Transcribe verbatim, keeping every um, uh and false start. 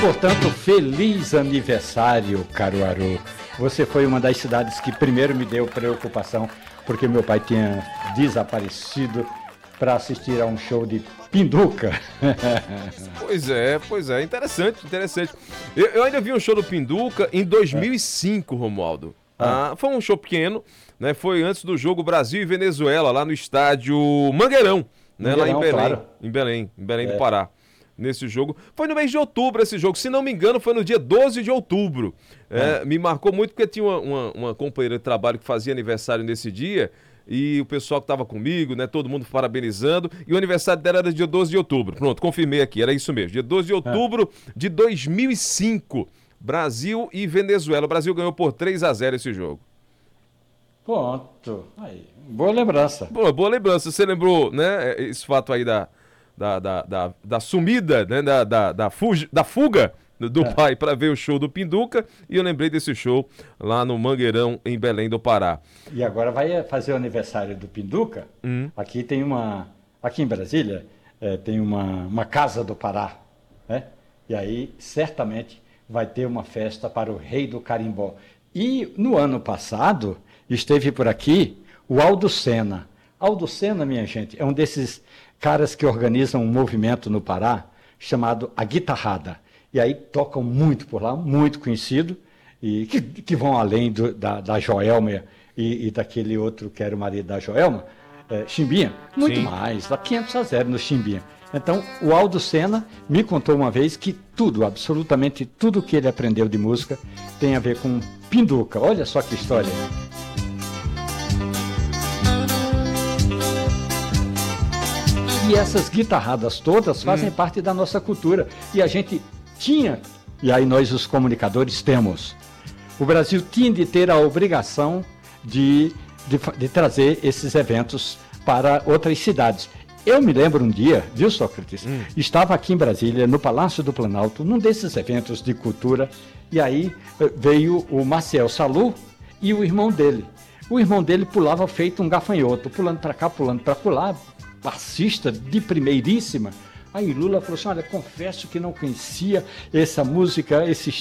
Portanto, feliz aniversário, Caruaru. Você foi uma das cidades que primeiro me deu preocupação, porque meu pai tinha desaparecido para assistir a um show de Pinduca. Pois é, pois é, interessante, interessante. Eu, eu ainda vi um show do Pinduca em dois mil e cinco, Romualdo. Ah, foi um show pequeno, né? Foi antes do jogo Brasil e Venezuela, lá no estádio Mangueirão, né? Mangueirão, lá em Belém, claro. em Belém, em Belém É. do Pará. Nesse jogo. Foi no mês de outubro esse jogo. Se não me engano, foi no dia doze de outubro. É, me marcou muito porque tinha uma, uma, uma companheira de trabalho que fazia aniversário nesse dia. E o pessoal que estava comigo, né? Todo mundo parabenizando. E o aniversário dela era dia doze de outubro. Pronto, confirmei aqui. Era isso mesmo. Dia doze de outubro de dois mil e cinco. Brasil e Venezuela. O Brasil ganhou por três a zero esse jogo. Pronto. Aí, boa lembrança. Boa, boa lembrança. Você lembrou, né? Esse fato aí da... Da, da, da, da sumida, né? da, da, da, fuga, da fuga do É. pai para ver o show do Pinduca, e eu lembrei desse show lá no Mangueirão, em Belém do Pará. E agora vai fazer o aniversário do Pinduca. Hum. Aqui tem uma, aqui em Brasília, eh, tem uma, uma Casa do Pará, né? E aí certamente vai ter uma festa para o Rei do Carimbó. E no ano passado esteve por aqui o Aldo Sena. Aldo Sena, minha gente, é um desses caras que organizam um movimento no Pará chamado A Guitarrada. E aí tocam muito por lá, muito conhecido, e que, que vão além do, da, da Joelma e, e daquele outro que era o marido da Joelma, é, Chimbinha, muito Sim. mais, dá quinhentos a zero no Chimbinha. Então, o Aldo Sena me contou uma vez que tudo, absolutamente tudo que ele aprendeu de música tem a ver com Pinduca. Olha só que história. E essas guitarradas todas fazem Hum. parte da nossa cultura. E a gente tinha, e aí nós os comunicadores temos, o Brasil tinha de ter a obrigação de, de, fa- de trazer esses eventos para outras cidades. Eu me lembro um dia, viu, Sócrates? Estava aqui em Brasília, no Palácio do Planalto, num desses eventos de cultura, e aí eh, veio o Maciel Salu e o irmão dele. O irmão dele pulava feito um gafanhoto, pulando para cá, pulando para lá, passista de primeiríssima. Aí Lula falou assim, olha, confesso que não conhecia essa música, esse